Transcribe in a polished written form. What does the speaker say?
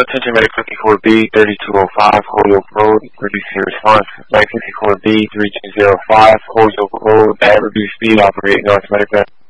Attention Medical 54B, 3205, Holyoke Road, reducing response. 954B, 3205, Holyoke Road, at reduced speed, operating North Medical.